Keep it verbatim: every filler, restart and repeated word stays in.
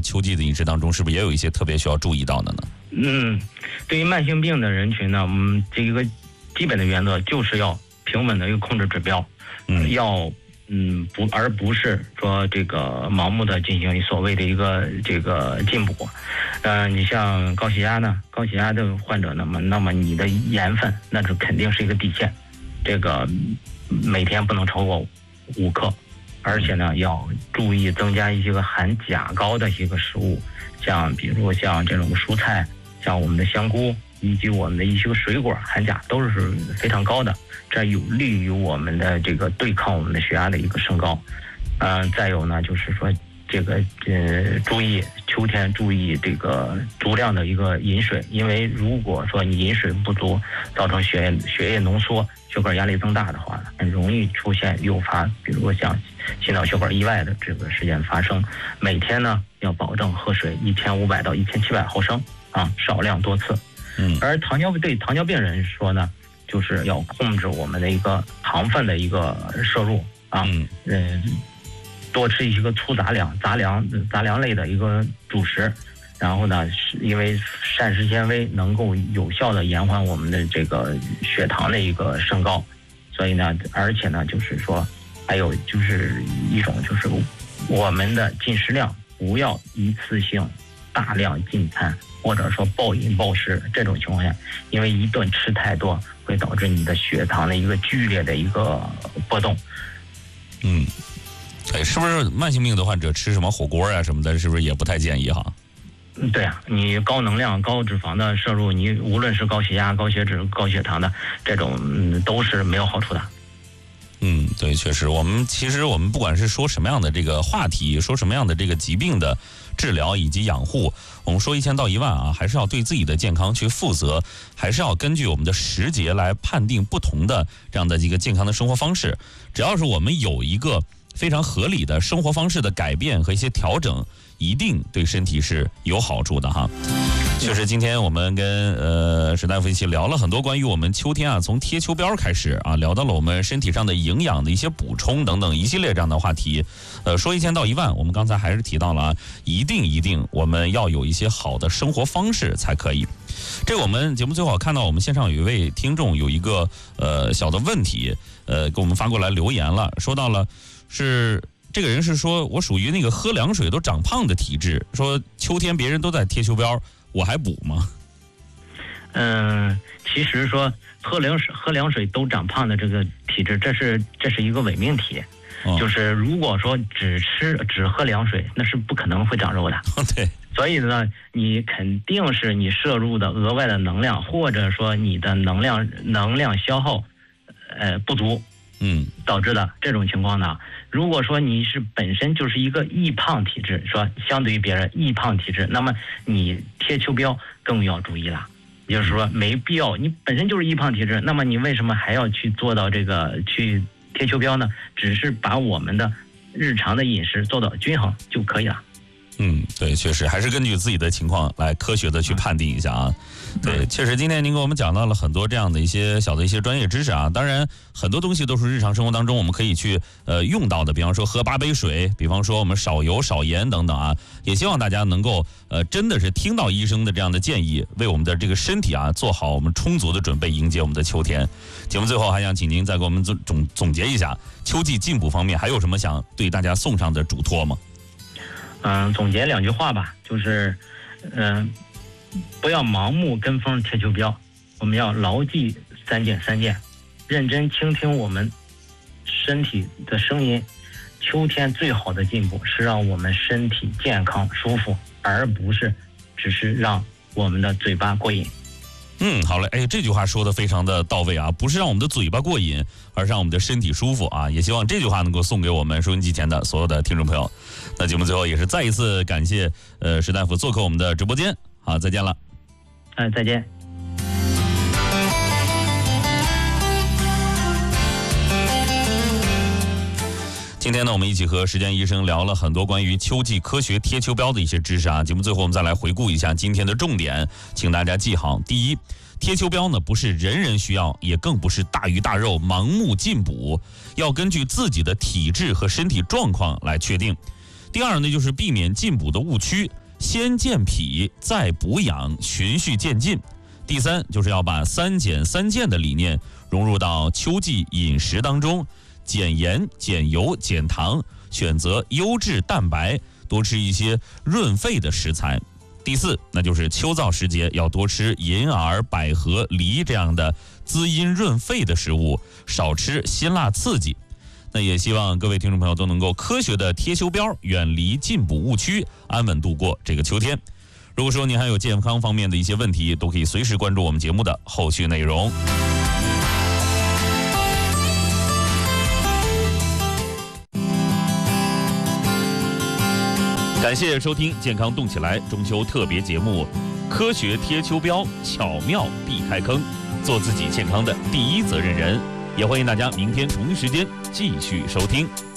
秋季的饮食当中，是不是也有一些特别需要注意到的呢？ 嗯，对于慢性病的人群呢，我们这一个基本的原则就是要平稳的一个控制指标，嗯，要嗯不，而不是说这个盲目的进行所谓的一个这个进补。呃，你像高血压呢，高血压的患者，那么那么你的盐分那是肯定是一个底线，这个每天不能超过五克，而且呢要注意增加一些个含钾高的一个食物，像比如像这种蔬菜，像我们的香菇以及我们的一些个水果，含钾都是非常高的，这有利于我们的这个对抗我们的血压的一个升高。嗯、呃，再有呢就是说这个呃注意秋天注意这个足量的一个饮水，因为如果说你饮水不足，造成血液血液浓缩，血管压力增大的话，很容易出现诱发，比如像心脑血管意外的这个事件发生。每天呢要保证喝水一千五百到一千七百毫升啊，少量多次。嗯，而糖尿病对糖尿病人说呢，就是要控制我们的一个糖分的一个摄入啊，嗯。呃多吃一些个粗杂粮、杂粮、杂粮类的一个主食，然后呢，是因为膳食纤维能够有效的延缓我们的这个血糖的一个升高，所以呢，而且呢，就是说，还有就是一种就是我们的进食量不要一次性大量进餐，或者说暴饮暴食，这种情况下，因为一顿吃太多会导致你的血糖的一个剧烈的一个波动。 嗯。哎，是不是慢性病的患者吃什么火锅啊什么的，是不是也不太建议哈？ 对啊，你高能量、高脂肪的摄入，你无论是高血压、高血脂、高血糖的这种，嗯，都是没有好处的。 嗯，对，确实，我们其实我们不管是说什么样的这个话题，说什么样的这个疾病的治疗以及养护，我们说一千到一万啊，还是要对自己的健康去负责，还是要根据我们的时节来判定不同的这样的一个健康的生活方式。只要是我们有一个非常合理的生活方式的改变和一些调整，一定对身体是有好处的哈。确实，今天我们跟呃史大夫一起聊了很多关于我们秋天啊，从贴秋膘开始啊，聊到了我们身体上的营养的一些补充等等一系列这样的话题。呃，说一千到一万，我们刚才还是提到了啊，一定一定我们要有一些好的生活方式才可以。这个我们节目最后看到我们线上有一位听众有一个呃小的问题，呃给我们发过来留言了，说到了。是这个人是说我属于那个喝凉水都长胖的体质，说秋天别人都在贴秋膘，我还补吗？ 嗯，其实说喝凉水喝凉水都长胖的这个体质，这是这是一个伪命题。哦、就是如果说只吃只喝凉水，那是不可能会长肉的。 对， 所以呢，你肯定是你摄入的额外的能量，或者说你的能量能量消耗呃不足。嗯，导致的这种情况呢，如果说你是本身就是一个易胖体质，说相对于别人易胖体质，那么你贴秋膘更要注意了。也就是说，没必要，你本身就是易胖体质，那么你为什么还要去做到这个去贴秋膘呢？只是把我们的日常的饮食做到均衡就可以了。 嗯，对，确实还是根据自己的情况来科学的去判定一下啊。对，确实今天您给我们讲到了很多这样的一些小的一些专业知识啊。当然，很多东西都是日常生活当中我们可以去呃用到的，比方说喝八杯水，比方说我们少油少盐等等啊。也希望大家能够呃真的是听到医生的这样的建议，为我们的这个身体啊做好我们充足的准备，迎接我们的秋天。节目最后还想请您再给我们总总总结一下，秋季进补方面还有什么想对大家送上的嘱托吗？ 嗯，总结两句话吧，就是，嗯、呃，不要盲目跟风贴秋膘，我们要牢记三件三件，认真倾听我们身体的声音。秋天最好的进步是让我们身体健康舒服，而不是只是让我们的嘴巴过瘾。 嗯，好嘞，哎，这句话说的非常的到位啊，不是让我们的嘴巴过瘾，而是让我们的身体舒服啊。也希望这句话能够送给我们收音机前的所有的听众朋友。那节目最后也是再一次感谢呃史大夫做客我们的直播间，好，再见了。 嗯，再见。 今天呢，我们一起和时间医生聊了很多关于秋季科学贴秋膘的一些知识啊。节目最后我们再来回顾一下今天的重点，请大家记好。第一，贴秋膘呢不是人人需要，也更不是大鱼大肉盲目进补，要根据自己的体质和身体状况来确定。 第二呢，就是避免进补的误区，先健脾再补养，循序渐进。第三，就是要把三减三健的理念融入到秋季饮食当中，减盐、减油、减糖，选择优质蛋白，多吃一些润肺的食材。第四，那就是秋燥时节要多吃银耳、百合、梨这样的滋阴润肺的食物，少吃辛辣刺激。那也希望各位听众朋友都能够科学的贴修标，远离进补误区，安稳度过这个秋天。如果说您还有健康方面的一些问题，都可以随时关注我们节目的后续内容。感谢收听《健康动起来》中秋特别节目，科学贴秋标，巧妙避开坑，做自己健康的第一责任人。也欢迎大家明天同一时间继续收听。